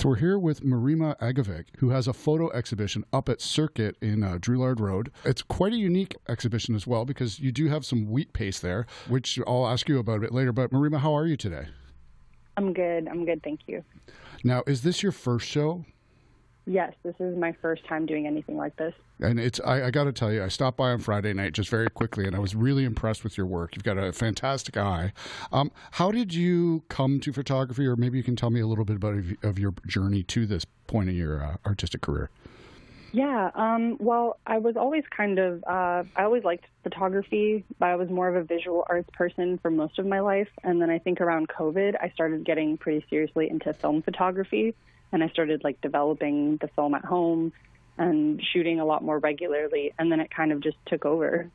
So we're here with Marima Agovic, who has a photo exhibition up at Circuit in Drulard Road. It's quite a unique exhibition as well because you do have some wheat paste there, which I'll ask you about a bit later. But Marima, how are you today? I'm good. Thank you. Now, is this your first show? Yes, this is my first time doing anything like this. And I got to tell you, I stopped by on Friday night just very quickly, and I was really impressed with your work. You've got a fantastic eye. How did you come to photography, or maybe you can tell me a little bit about of your journey to this point in your artistic career? Yeah, well, I was always I always liked photography, but I was more of a visual arts person for most of my life. And then I think around COVID, I started getting pretty seriously into film photography. And I started developing the film at home and shooting a lot more regularly. And then it kind of just took over.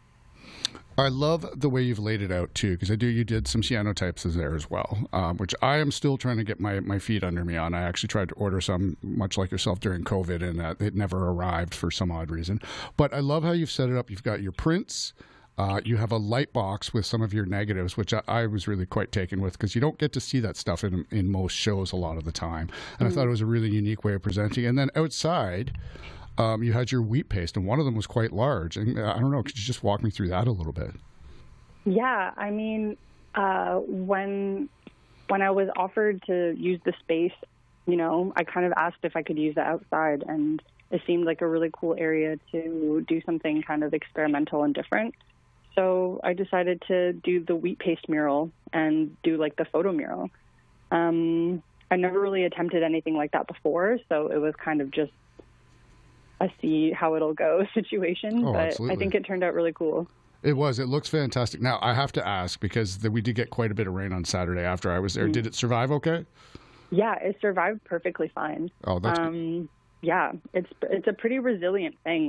I love the way you've laid it out too, because you did some cyanotypes there as well, which I am still trying to get my feet under me on. I actually tried to order some, much like yourself, during COVID, and it never arrived for some odd reason. But I love how you've set it up. You've got your prints. You have a light box with some of your negatives, which I was really quite taken with because you don't get to see that stuff in most shows a lot of the time. And I thought it was a really unique way of presenting. And then outside, you had your wheat paste, and one of them was quite large. And I don't know, could you just walk me through that a little bit? Yeah, I mean, when I was offered to use the space, I kind of asked if I could use it outside, and it seemed like a really cool area to do something kind of experimental and different. So I decided to do the wheat paste mural and do the photo mural. I never really attempted anything like that before, so it was kind of just a see how it'll go situation. But absolutely. I think it turned out really cool. It was. It looks fantastic. Now, I have to ask, because we did get quite a bit of rain on Saturday after I was there. Did it survive okay? Yeah, it survived perfectly fine. Oh, that's good. Yeah, it's a pretty resilient thing.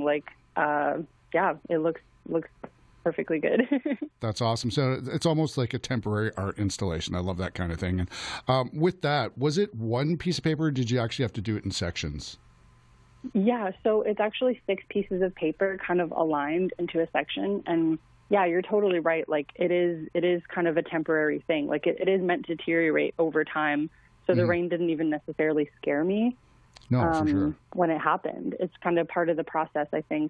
It looks perfectly good. That's awesome. So it's almost like a temporary art installation. I love that kind of thing. And with that, was it one piece of paper, or did you actually have to do it in sections? Yeah, so it's actually 6 pieces of paper kind of aligned into a section. And yeah, you're totally right. It is kind of a temporary thing. It is meant to deteriorate over time. So the rain didn't even necessarily scare me. No, for sure. When it happened. It's kind of part of the process, I think.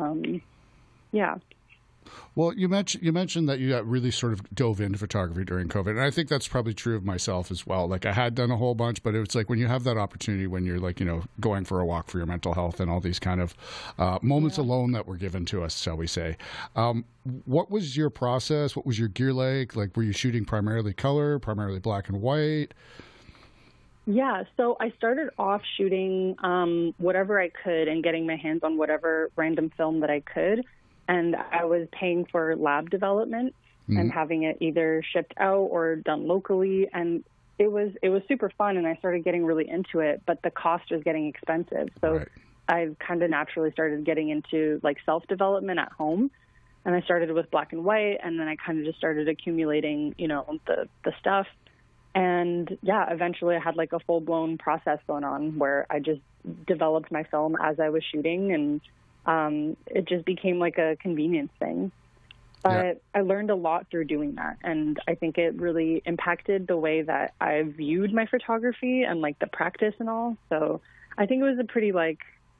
Yeah. Well, you mentioned that you really sort of dove into photography during COVID, and I think that's probably true of myself as well. I had done a whole bunch, but it's when you have that opportunity, when you're going for a walk for your mental health and all these kind of moments alone that were given to us, shall we say. What was your process? What was your gear like? Were you shooting primarily color, primarily black and white? Yeah, so I started off shooting whatever I could and getting my hands on whatever random film that I could. And I was paying for lab development and having it either shipped out or done locally. And it was super fun, and I started getting really into it, but the cost was getting expensive. So right. I kind of naturally started getting into self-development at home. And I started with black and white, and then I kind of just started accumulating, the stuff. And yeah, eventually I had a full-blown process going on where I just developed my film as I was shooting, and it just became a convenience thing. But I learned a lot through doing that, and I think it really impacted the way that I viewed my photography and the practice and all. So I think it was a pretty it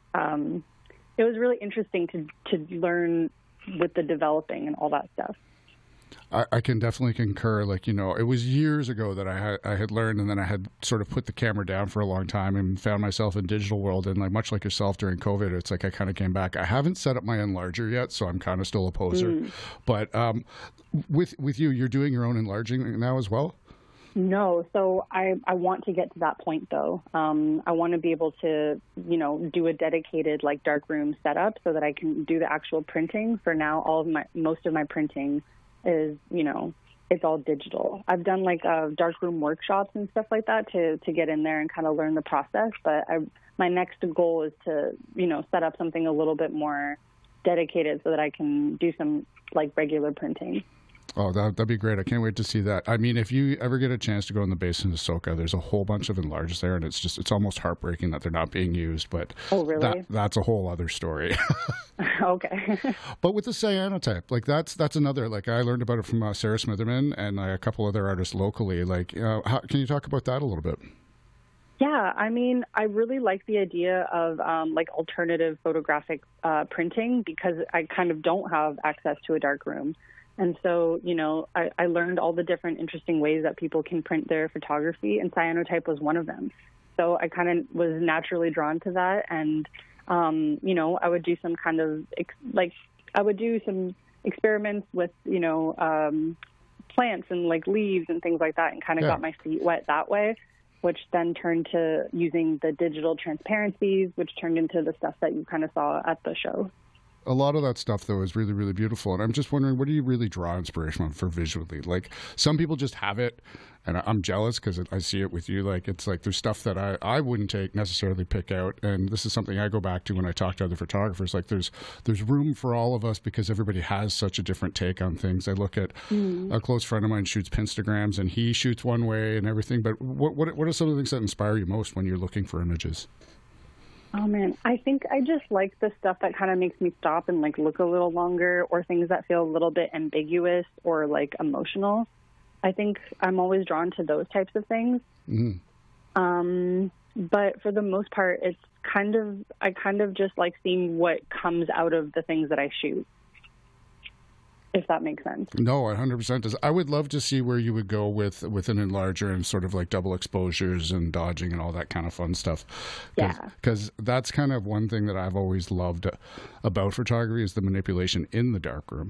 was really interesting to learn with the developing and all that stuff. I can definitely concur. It was years ago that I had learned, and then I had sort of put the camera down for a long time and found myself in digital world. And much like yourself during COVID, it's I kind of came back. I haven't set up my enlarger yet, so I'm kind of still a poser. But with you, you're doing your own enlarging now as well? No, so I want to get to that point though. I want to be able to, do a dedicated darkroom setup so that I can do the actual printing. For now, most of my printing is, it's all digital. I've done darkroom workshops and stuff like that to get in there and kind of learn the process. But my next goal is to, set up something a little bit more dedicated so that I can do some regular printing. Oh, that'd be great. I can't wait to see that. I mean, if you ever get a chance to go in the basin of Soka, there's a whole bunch of enlarges there, and it's almost heartbreaking that they're not being used. But oh, really? That's a whole other story. Okay. But with the cyanotype, that's another, I learned about it from Sarah Smitherman and a couple other artists locally. Can you talk about that a little bit? Yeah, I mean, I really like the idea of like alternative photographic printing because I kind of don't have access to a dark room. And so, I learned all the different interesting ways that people can print their photography, and cyanotype was one of them. So I kind of was naturally drawn to that. And, I would do some kind of, I would do some experiments with, plants and like leaves and things like that, and kind of got my feet wet that way, which then turned to using the digital transparencies, which turned into the stuff that you kind of saw at the show. A lot of that stuff, though, is really, really beautiful. And I'm just wondering, what do you really draw inspiration for visually? Like, some people just have it, and I'm jealous because I see it with you. Like, it's like there's stuff that I wouldn't necessarily pick out. And this is something I go back to when I talk to other photographers. Like, there's room for all of us because everybody has such a different take on things. I look at a close friend of mine shoots Pinstagrams, and he shoots one way and everything. But what are some of the things that inspire you most when you're looking for images? Oh, man, I think I just like the stuff that kind of makes me stop and, like, look a little longer, or things that feel a little bit ambiguous or, like, emotional. I think I'm always drawn to those types of things. Mm-hmm. But for the most part, I kind of just like seeing what comes out of the things that I shoot, if that makes sense. No, 100% does. I would love to see where you would go with an enlarger and sort of like double exposures and dodging and all that kind of fun stuff. Because that's kind of one thing that I've always loved about photography is the manipulation in the darkroom.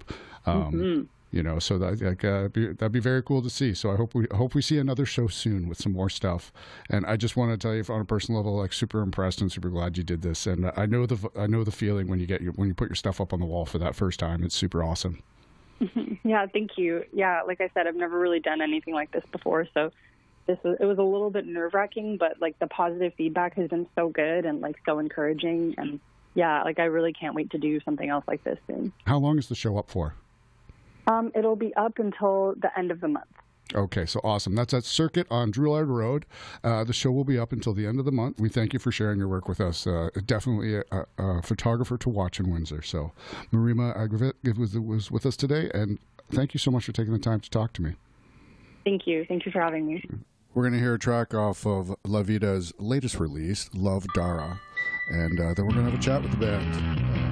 So that'd be very cool to see. So I hope we see another show soon with some more stuff. And I just want to tell you, on a personal level, like, super impressed and super glad you did this. And I know the feeling when you put your stuff up on the wall for that first time. It's super awesome. Yeah, thank you. Yeah, like I said, I've never really done anything like this before, so it was a little bit nerve-wracking, but like the positive feedback has been so good and like so encouraging, and yeah, like I really can't wait to do something else like this soon. How long is the show up for? It'll be up until the end of the month. Okay, so awesome. That's at Circuit on Drouillard Road. The show will be up until the end of the month. We thank you for sharing your work with us. Definitely a photographer to watch in Windsor. So Marima Agravit was with us today, and thank you so much for taking the time to talk to me. Thank you. Thank you for having me. We're going to hear a track off of La Vida's latest release, Love Dara, and then we're going to have a chat with the band.